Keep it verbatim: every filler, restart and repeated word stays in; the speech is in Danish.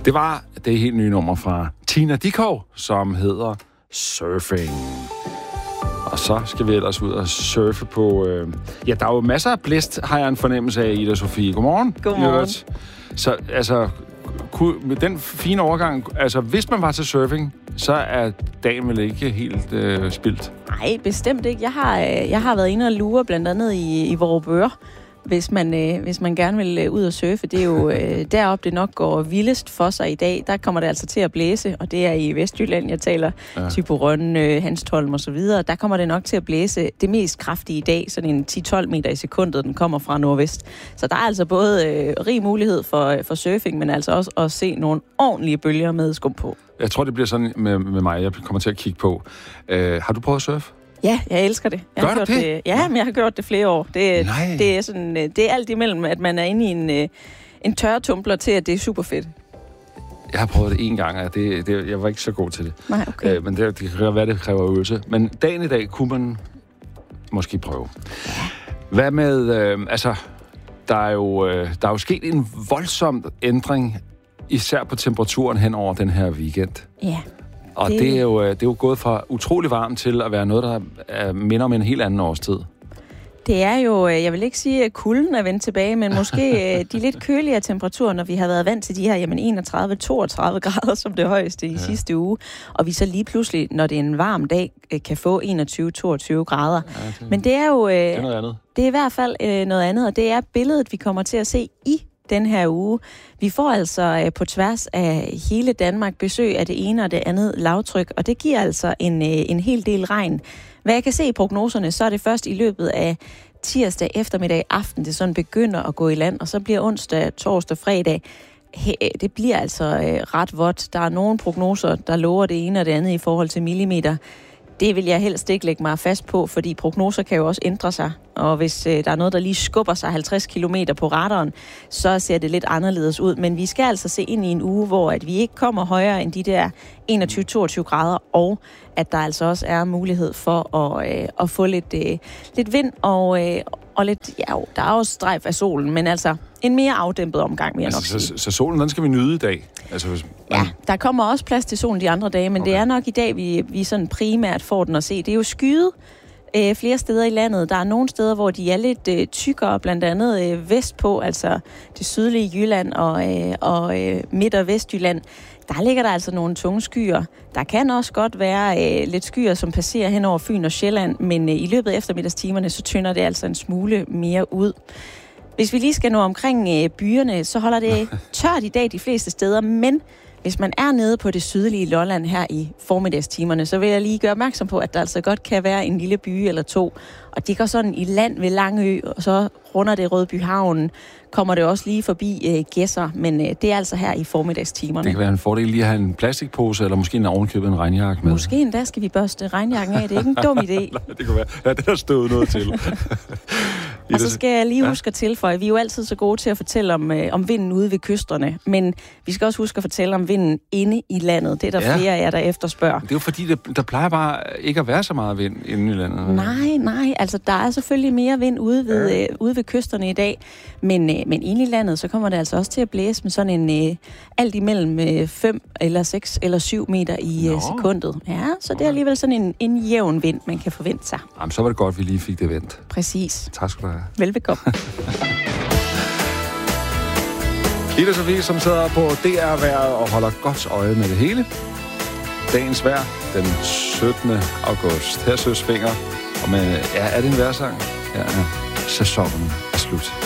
Det var det helt nye nummer fra Tina Dickow, som hedder Surfing. Og så skal vi ellers ud og surfe på... Øh... Ja, der er jo masser af blæst, har jeg en fornemmelse af, Ida Sofie. Godmorgen. Godmorgen. Så altså, med den fine overgang... Altså, hvis man var til surfing, så er dagen vel ikke helt øh, spildt? Nej, bestemt ikke. Jeg har, øh, jeg har været inde og lure blandt andet i, i Vorupør, hvis man, øh, hvis man gerne vil øh, ud og surfe. Det er jo øh, deroppe, det nok går vildest for sig i dag. Der kommer det altså til at blæse, og det er i Vestjylland, jeg taler. Ja. Thyborøn, øh, Hanstholm og så videre. Der kommer det nok til at blæse det mest kraftige i dag, sådan en ti til tolv meter i sekundet, den kommer fra nordvest. Så der er altså både øh, rig mulighed for, øh, for surfing, men altså også at se nogle ordentlige bølger med skum på. Jeg tror, det bliver sådan med, med mig, jeg kommer til at kigge på. Øh, har du prøvet at surfe? Ja, jeg elsker det. Jeg Gør har du gjort det? det? Ja, men jeg har gjort det flere år. Det, Nej. det, er, sådan, det er alt imellem, at man er inde i en, en tørretumbler til, at det er super fedt. Jeg har prøvet det en gang, og det, det, jeg var ikke så god til det. Nej, okay. Øh, men det, det kan være, det kræver øvelse. Men dagen i dag kunne man måske prøve. Hvad med... Øh, altså, der er, jo, øh, der er jo sket en voldsom ændring, især på temperaturen hen over den her weekend. Ja. Og det... Det, er jo, det er jo gået fra utrolig varmt til at være noget, der er, minder om en helt anden årstid. Det er jo, jeg vil ikke sige, at kulden er vendt tilbage, men måske de lidt køligere temperaturer, når vi har været vant til de her jamen enogtredive til toogtredive grader som det højeste i ja. sidste uge. Og vi så lige pludselig, når det er en varm dag, kan få enogtyve til toogtyve grader. Ja, det, men det er jo... Det er noget andet. Det er i hvert fald noget andet, og det er billedet, vi kommer til at se i den her uge. Vi får altså på tværs af hele Danmark besøg af det ene og det andet lavtryk, og det giver altså en, en hel del regn. Hvad jeg kan se i prognoserne, så er det først i løbet af tirsdag eftermiddag aften, det sådan begynder at gå i land, og så bliver onsdag, torsdag, fredag. Det bliver altså ret vådt. Der er nogle prognoser, der lover det ene og det andet i forhold til millimeter. Det vil jeg helst ikke lægge mig fast på, fordi prognoser kan jo også ændre sig. Og hvis øh, der er noget, der lige skubber sig halvtreds kilometer på radaren, så ser det lidt anderledes ud. Men vi skal altså se ind i en uge, hvor at vi ikke kommer højere end de der enogtyve til toogtyve grader, og at der altså også er mulighed for at, øh, at få lidt, øh, lidt vind og, øh, og lidt... Ja, jo, der er også strejf af solen, men altså en mere afdæmpet omgang, vil jeg altså, nok så, sige. Så solen, den skal vi nyde i dag? Altså, hvis man... Ja, der kommer også plads til solen de andre dage, men okay. Det er nok i dag, vi, vi sådan primært får den at se. Det er jo skyet øh, flere steder i landet. Der er nogle steder, hvor de er lidt øh, tykkere, blandt andet øh, vestpå, altså det sydlige Jylland og, øh, og øh, midt- og vestjylland. Der ligger der altså nogle tunge skyer. Der kan også godt være øh, lidt skyer, som passerer hen over Fyn og Sjælland, men øh, i løbet af eftermiddagstimerne, så tynder det altså en smule mere ud. Hvis vi lige skal nå omkring øh, byerne, så holder det tørt i dag de fleste steder, men hvis man er nede på det sydlige Lolland her i formiddagstimerne, så vil jeg lige gøre opmærksom på, at der altså godt kan være en lille by eller to. Og det går sådan i land ved Langø, og så runder det Rødbyhavnen, kommer det også lige forbi øh, Gedser, men øh, det er altså her i formiddagstimerne. Det kan være en fordel lige at have en plastikpose, eller måske en ovenkøbet en regnjakke med. Måske endda skal vi børste regnjakken af, det er ikke en dum idé. Nej, det kan være. Ja, det har stået noget til. Og så skal jeg lige huske at tilføje, vi er jo altid så gode til at fortælle om, øh, om vinden ude ved kysterne, men vi skal også huske at fortælle om vinden inde i landet. Det er der ja. flere af jer, der efterspørger. Det er jo fordi, der, der plejer bare ikke at være så meget vind inde i landet. Nej, nej, altså der er selvfølgelig mere vind ude ved, ja. øh, ude ved kysterne i dag, men, øh, men inde i landet, så kommer det altså også til at blæse med sådan en øh, alt imellem fem øh, eller seks eller syv meter i øh, sekundet. Ja, så det er alligevel sådan en, en jævn vind, man kan forvente sig. Jamen, så var det godt, at vi lige fik det vendt. Præcis. Tak skal du have. Velbekomme. Ida Sofie, som sidder på D R-vejret og holder godt øje med det hele. Dagens vejr, den syttende august. Her søs Finger. Og med, ja, er det en vejrsang? Ja, sæsonen er slut.